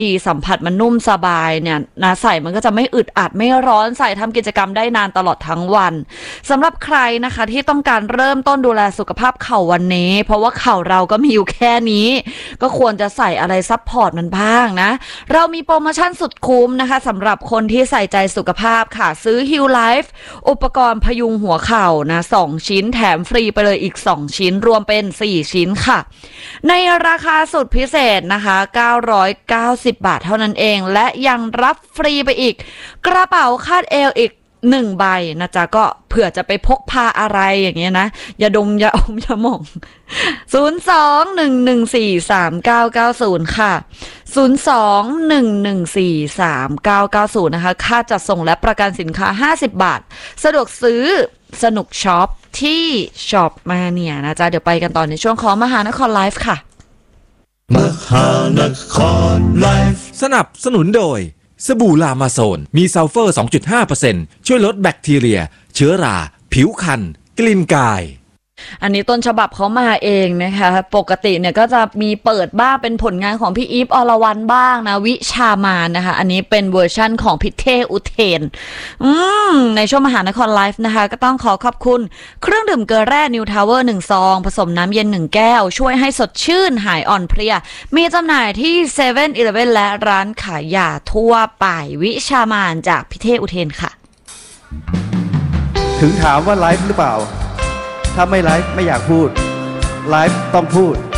สัมผัสมันนุ่มสบายเนี่ยนะใส่มันก็จะไม่อึดอัดไม่ร้อนใส่ทำกิจกรรมได้นานตลอดทั้งวันสำหรับใครนะคะที่ต้องการเริ่มต้นดูแลสุขภาพเข่าวันนี้เพราะว่าเข่าเราก็มีอยู่แค่นี้ก็ควรจะใส่อะไรซัพพอร์ตมันบ้างนะเรามีโปรโมชั่นสุดคุ้มนะคะสำหรับคนที่ใส่ใจสุขภาพค่ะซื้อ Heal Life อุปกรณ์พยุงหัวเข่านะ2ชิ้นแถมฟรีไปเลยอีก2ชิ้นรวมเป็น4ชิ้นค่ะในราคาสุดพิเศษนะคะ990 บาทเท่านั้นเองและยังรับฟรีไปอีกกระเป๋าคาดเอวอีก1ใบนะจ๊ะก็เผื่อจะไปพกพาอะไรอย่างเงี้ยนะอย่าดมอย่าอมอย่ามอง02-114-3990ค่ะ02-114-3990นะคะค่าจัดส่งและประกันสินค้า50 บาทสะดวกซื้อสนุกช็อปที่ช็อปมาเนี่ยนะจ๊ะเดี๋ยวไปกันต่อในช่วงของมหานครไลฟ์ค่ะมหานครไลฟ์สนับสนุนโดยสบู่ลามาโซนมีซัลเฟอร์ 2.5% ช่วยลดแบคทีเรียเชื้อราผิวคันกลิ่นกายอันนี้ต้นฉบับเขามาเองนะคะปกติเนี่ยก็จะมีเปิดบ้างเป็นผลงานของพี่อีฟอรวรรณบ้างนะวิชามานนะคะอันนี้เป็นเวอร์ชั่นของพี่เท่อุเทนในช่วงมหานครไลฟ์นะคะก็ต้องขอบคุณเครื่องดื่มเกลือแร่นิวทาวเวอร์1ซองผสมน้ำเย็น1แก้วช่วยให้สดชื่นหายอ่อนเพลียมีจำหน่ายที่ 7-Eleven และร้านขายยาทั่วไปวิชามานจากพี่เท่อุเทนค่ะถึงถามว่าไลฟ์หรือเปล่าถ้าไม่ไลฟ์ไม่อยากพูดไลฟ์ต้องพูด